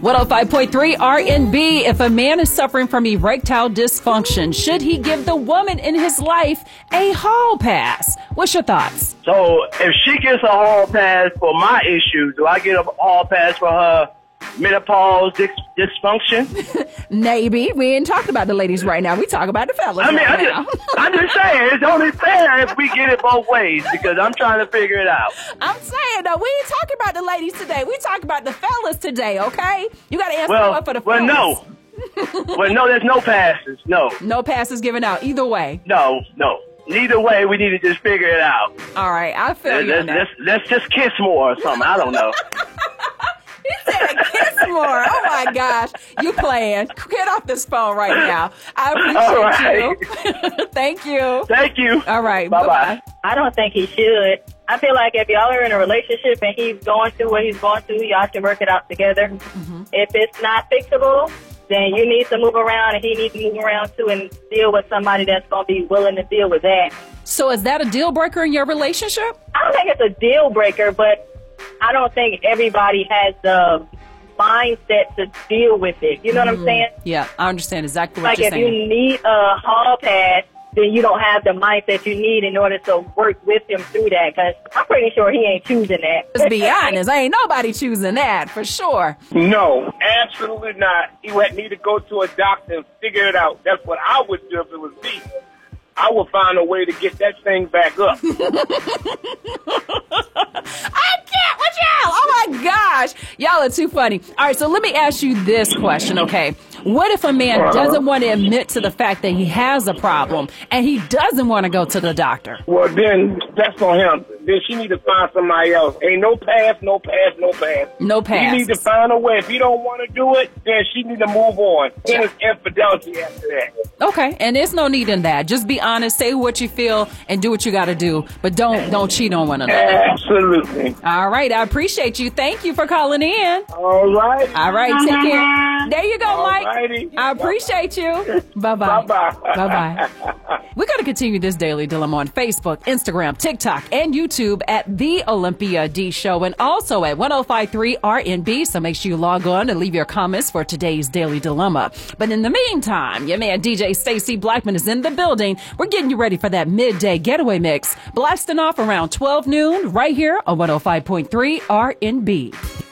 105.3 RNB. If a man is suffering from erectile dysfunction, should he give the woman in his life a hall pass? What's your thoughts? So if she gets a hall pass for my issue, do I get a hall pass for her menopause dysfunction? Maybe. We ain't talking about the ladies right now. We talk about the fellas I mean, right now. I'm just saying, it's only fair if we get it both ways because I'm trying to figure it out. I'm saying, though, we ain't talking about the ladies today. We talking about the fellas today, okay? You got to answer one for the fellas. No, there's no passes. No. No passes given out either way. No. Neither way, we need to just figure it out. All right, I feel you on that. Let's just kiss more or something. I don't know. He said kiss more. Oh, my gosh. You playing. Get off this phone right now. I appreciate you. Thank you. Thank you. All right. Bye-bye. I don't think he should. I feel like if y'all are in a relationship and he's going through what he's going through, y'all should work it out together. Mm-hmm. If it's not fixable, then you need to move around and he needs to move around too and deal with somebody that's going to be willing to deal with that. So is that a deal breaker in your relationship? I don't think it's a deal breaker, but I don't think everybody has the mindset to deal with it. You know what I'm saying? Yeah, I understand exactly what you're saying. Like if you need a hall pass, then you don't have the mindset you need in order to work with him through that, because I'm pretty sure he ain't choosing that. Let's be honest, ain't nobody choosing that, for sure. No, absolutely not. He would need to go to a doctor and figure it out. That's what I would do if it was me. I would find a way to get that thing back up. I can't with y'all. Oh, my gosh. Y'all are too funny. All right, so let me ask you this question, okay? What if a man doesn't want to admit to the fact that he has a problem and he doesn't want to go to the doctor? Well, then that's on him. Then she need to find somebody else. Ain't no pass. No pass. He need to find a way. If he don't want to do it, then she need to move on. Then it's infidelity after that. Okay, and there's no need in that. Just be honest, say what you feel, and do what you got to do. But don't cheat on one another. Absolutely. All right, I appreciate you. Thank you for calling in. All right. Take care. There you go, Mike. Alrighty. I appreciate you. Bye-bye. Bye-bye. Bye-bye. We're going to continue this Daily Dilemma on Facebook, Instagram, TikTok, and YouTube at The Olympia D Show and also at 105.3 RNB. So make sure you log on and leave your comments for today's Daily Dilemma. But in the meantime, your man DJ Stacey Blackman is in the building. We're getting you ready for that midday getaway mix, blasting off around 12 noon right here on 105.3 RNB.